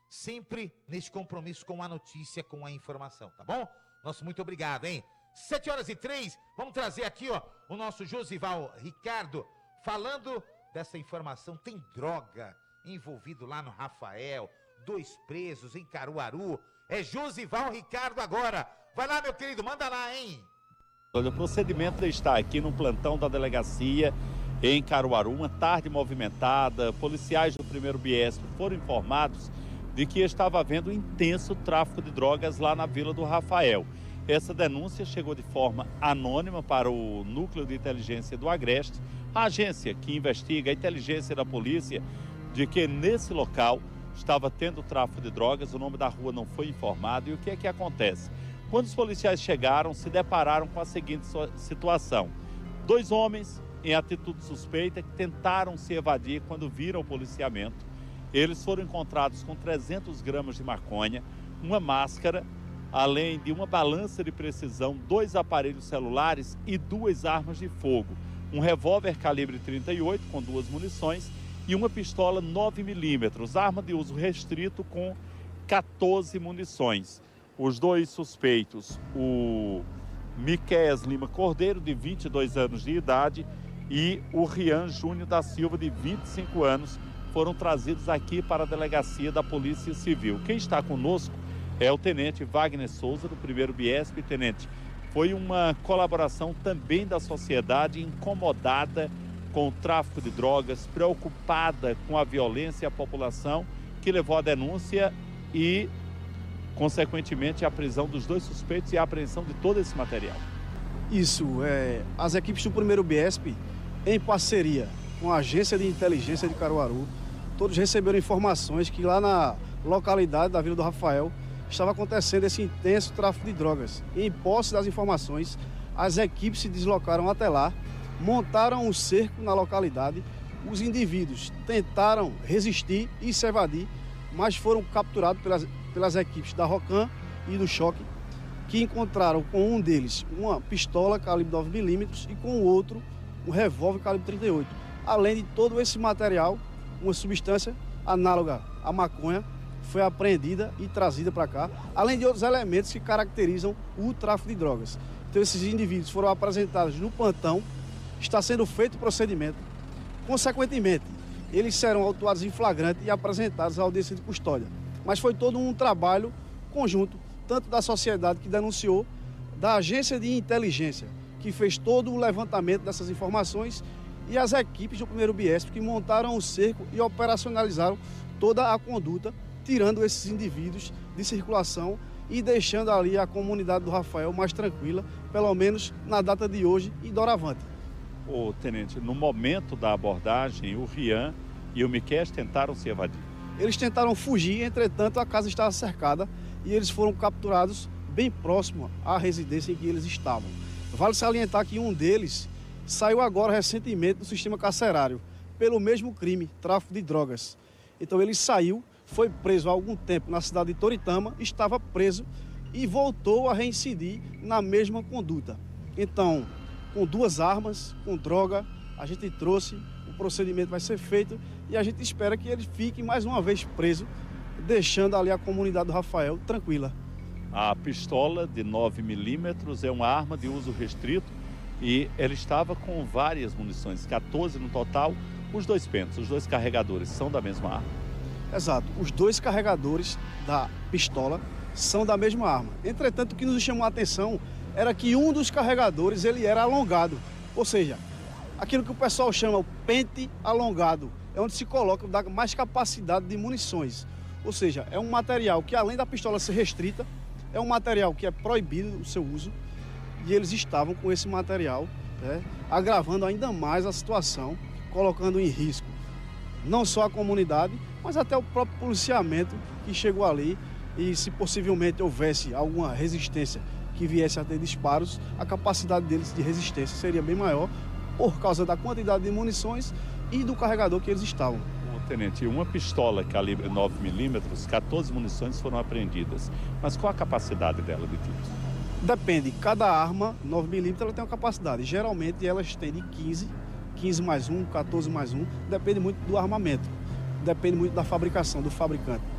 sempre neste compromisso com a notícia, com a informação, tá bom? Nosso muito obrigado, hein? 7h03, vamos trazer aqui, ó, o nosso Josival Ricardo, falando dessa informação. Tem droga envolvido lá no Rafael, 2 presos em Caruaru. É Josival Ricardo agora. Vai lá, meu querido, manda lá, hein? O procedimento está aqui no plantão da delegacia em Caruaru, uma tarde movimentada. Policiais do 1º BIESP foram informados de que estava havendo intenso tráfico de drogas lá na Vila do Rafael. Essa denúncia chegou de forma anônima para o Núcleo de Inteligência do Agreste, a agência que investiga a inteligência da polícia, de que nesse local estava tendo tráfico de drogas. O nome da rua não foi informado. E o que é que acontece? Quando os policiais chegaram, se depararam com a seguinte situação. 2 homens em atitude suspeita que tentaram se evadir quando viram o policiamento. Eles foram encontrados com 300 gramas de maconha, uma máscara, além de uma balança de precisão, 2 aparelhos celulares e 2 armas de fogo. Um revólver calibre 38 com 2 munições e uma pistola 9mm, arma de uso restrito com 14 munições. Os 2 suspeitos, o Miquéias Lima Cordeiro, de 22 anos de idade, e o Rian Júnior da Silva, de 25 anos, foram trazidos aqui para a delegacia da Polícia Civil. Quem está conosco é o Tenente Wagner Souza, do 1º BIESP. Tenente, foi uma colaboração também da sociedade incomodada com o tráfico de drogas, preocupada com a violência e a população, que levou à denúncia e, consequentemente, a prisão dos 2 suspeitos e a apreensão de todo esse material. Isso, as equipes do 1º BIESP, em parceria com a Agência de Inteligência de Caruaru, todos receberam informações que lá na localidade da Vila do Rafael estava acontecendo esse intenso tráfico de drogas. E, em posse das informações, as equipes se deslocaram até lá, montaram um cerco na localidade. Os indivíduos tentaram resistir e se evadir, mas foram capturados pelas equipes da ROCAM e do Choque, que encontraram com um deles uma pistola calibre 9mm e com o outro um revólver calibre 38. Além de todo esse material, uma substância análoga à maconha foi apreendida e trazida para cá, além de outros elementos que caracterizam o tráfico de drogas. Então esses indivíduos foram apresentados no plantão, está sendo feito o procedimento. Consequentemente, eles serão autuados em flagrante e apresentados à audiência de custódia. Mas foi todo um trabalho conjunto, tanto da sociedade que denunciou, da agência de inteligência, que fez todo o levantamento dessas informações, e as equipes do 1º BIESP, que montaram o cerco e operacionalizaram toda a conduta, tirando esses indivíduos de circulação e deixando ali a comunidade do Rafael mais tranquila, pelo menos na data de hoje e doravante. Ô, tenente, no momento da abordagem, o Rian e o Miquéias tentaram se evadir. Eles tentaram fugir, entretanto a casa estava cercada e eles foram capturados bem próximo à residência em que eles estavam. Vale salientar que um deles saiu agora recentemente do sistema carcerário pelo mesmo crime, tráfico de drogas. Então ele saiu, foi preso há algum tempo na cidade de Toritama, estava preso e voltou a reincidir na mesma conduta. Então, com 2 armas, com droga, a gente trouxe, o procedimento vai ser feito e a gente espera que ele fique mais uma vez preso, deixando ali a comunidade do Rafael tranquila. A pistola de 9mm é uma arma de uso restrito e ele estava com várias munições, 14 no total. Os 2 pentos, os 2 carregadores são da mesma arma? Exato, os 2 carregadores da pistola são da mesma arma. Entretanto, o que nos chamou a atenção era que um dos carregadores ele era alongado, ou seja, aquilo que o pessoal chama o pente alongado, é onde se coloca, dá mais capacidade de munições. Ou seja, é um material que, além da pistola ser restrita, é um material que é proibido o seu uso, e eles estavam com esse material, né, agravando ainda mais a situação, colocando em risco não só a comunidade, mas até o próprio policiamento que chegou ali, e se possivelmente houvesse alguma resistência que viesse a ter disparos, a capacidade deles de resistência seria bem maior por causa da quantidade de munições e do carregador que eles estavam. Tenente, uma pistola calibre 9mm, 14 munições foram apreendidas. Mas qual a capacidade dela de tiros? Depende, cada arma 9mm ela tem uma capacidade. Geralmente elas têm de 15 mais 1, 14 mais 1, depende muito do armamento. Depende muito da fabricação, do fabricante.